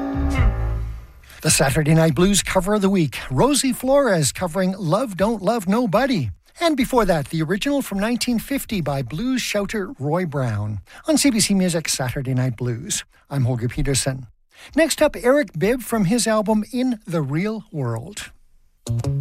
The Saturday Night Blues cover of the week, Rosie Flores covering Love Don't Love Nobody. And before that, the original from 1950 by blues shouter Roy Brown on CBC Music Saturday Night Blues. I'm Holger Peterson. Next up, Eric Bibb from his album In the Real World.